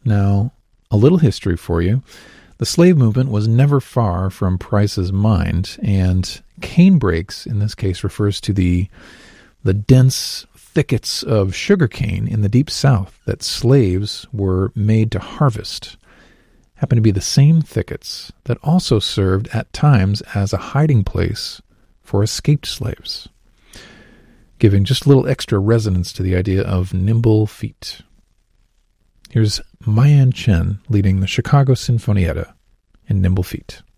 Now, a little history for you. The slave movement was never far from Price's mind, and canebrakes, in this case, refers to the dense thickets of sugarcane in the Deep South that slaves were made to harvest. Happen to be the same thickets that also served at times as a hiding place for escaped slaves, giving just a little extra resonance to the idea of nimble feet. Here's Ma Yan Chen leading the Chicago Sinfonietta in Nimble Feet.